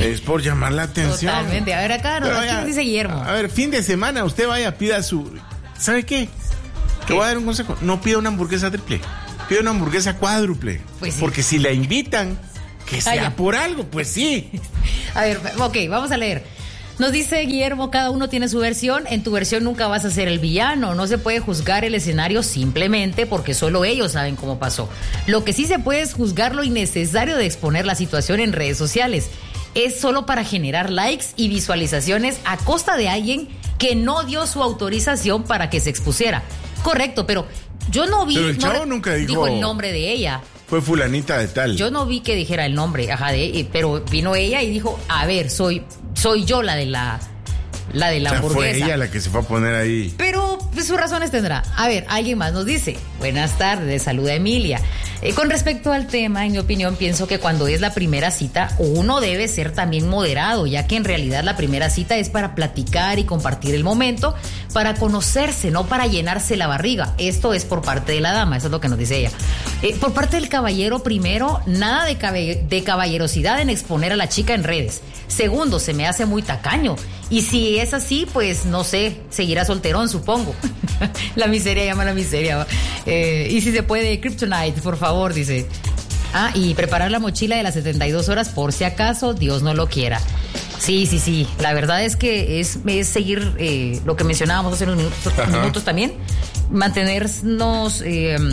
Es por llamar la atención. Totalmente. A ver, acá nos dice Guillermo. A ver, fin de semana, usted vaya, pida su... ¿Sabe qué? Te voy a dar un consejo. No pida una hamburguesa triple. Pida una hamburguesa cuádruple. Pues sí. Porque si la invitan, que sea por algo, pues sí. A ver, ok, vamos a leer. Nos dice Guillermo, cada uno tiene su versión. En tu versión nunca vas a ser el villano. No se puede juzgar el escenario simplemente porque solo ellos saben cómo pasó. Lo que sí se puede es juzgar lo innecesario de exponer la situación en redes sociales. Es solo para generar likes y visualizaciones a costa de alguien que no dio su autorización para que se expusiera. Correcto, pero yo no vi... Pero el chavo nunca dijo el nombre de ella. Fue fulanita de tal. Yo no vi que dijera el nombre, pero vino ella y dijo, a ver, soy yo la de la hamburguesa. Fue ella la que se fue a poner ahí. Pero pues, sus razones tendrá. A ver, alguien más nos dice, buenas tardes, saluda Emilia. Con respecto al tema, en mi opinión, pienso que cuando es la primera cita, uno debe ser también moderado, ya que en realidad la primera cita es para platicar y compartir el momento, para conocerse, no para llenarse la barriga. Esto es por parte de la dama, eso es lo que nos dice ella. Por parte del caballero, primero, nada de caballerosidad en exponer a la chica en redes. Segundo, se me hace muy tacaño. Y si es así, pues no sé, seguirá solterón, supongo. La miseria llama la miseria. Y si se puede, Kryptonite, por favor, dice. Y preparar la mochila de las 72 horas por si acaso Dios no lo quiera. Sí. La verdad es que es seguir lo que mencionábamos hace unos minutos también. Mantenernos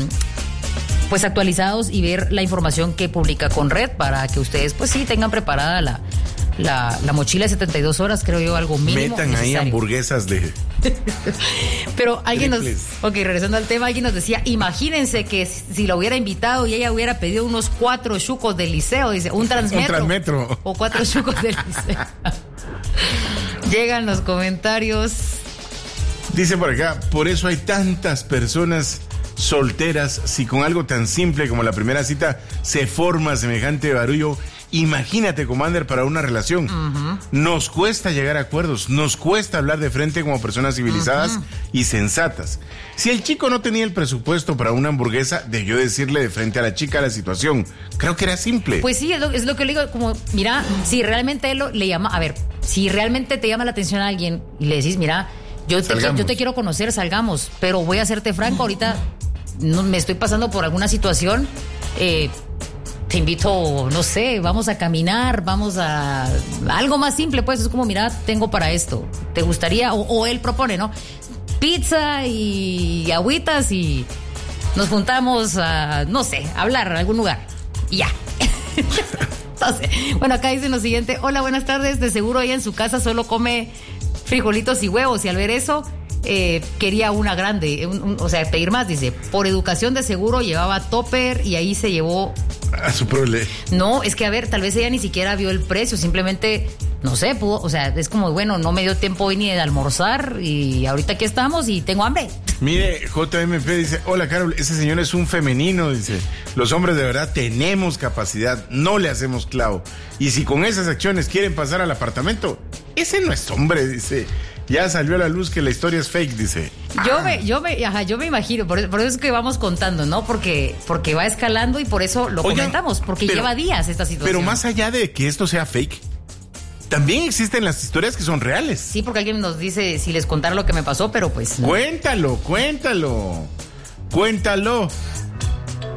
pues actualizados y ver la información que publica Conred para que ustedes pues sí tengan preparada la mochila de 72 horas, creo yo, algo mínimo. Metan necesario. ahí hamburguesas de... Pero alguien triples. Regresando al tema, alguien nos decía, imagínense que si lo hubiera invitado y ella hubiera pedido unos 4 chucos del liceo, dice, un transmetro. O 4 chucos del liceo. Llegan los comentarios. Dice por acá, por eso hay tantas personas solteras, si con algo tan simple como la primera cita se forma semejante barullo. Imagínate, Commander, para una relación. Nos cuesta llegar a acuerdos, nos cuesta hablar de frente como personas civilizadas y sensatas. Si el chico no tenía el presupuesto para una hamburguesa, debió decirle de frente a la chica la situación. Creo que era simple. Pues sí, es lo que le digo, como, mira, si realmente él le llama, a ver, si realmente te llama la atención a alguien y le decís, mira, yo te quiero conocer, salgamos, pero voy a serte franco, ahorita no, me estoy pasando por alguna situación, te invito, no sé, vamos a caminar, vamos a... Algo más simple, pues, es como, mira, tengo para esto. ¿Te gustaría? O él propone, ¿no? Pizza y agüitas y nos juntamos a, no sé, a hablar en algún lugar. Y ya. Entonces, bueno, acá dicen lo siguiente. Hola, buenas tardes. De seguro ella en su casa solo come frijolitos y huevos. Y al ver eso... quería una grande, o sea, pedir más, dice, por educación de seguro llevaba topper y ahí se llevó a su problema. No, es que a ver, tal vez ella ni siquiera vio el precio, simplemente, no sé, pudo, o sea, es como, bueno, no me dio tiempo hoy ni de almorzar y ahorita aquí estamos y tengo hambre. Mire, JMP dice, hola Carol, ese señor es un femenino, dice, los hombres de verdad tenemos capacidad, no le hacemos clavo, y si con esas acciones quieren pasar al apartamento, ese no es hombre, dice. Ya salió a la luz que la historia es fake, dice. Yo me imagino, por eso es que vamos contando, ¿no? Porque va escalando y por eso lo comentamos, porque lleva días esta situación. Pero más allá de que esto sea fake, también existen las historias que son reales. Sí, porque alguien nos dice si les contara lo que me pasó, pero pues no. Cuéntalo.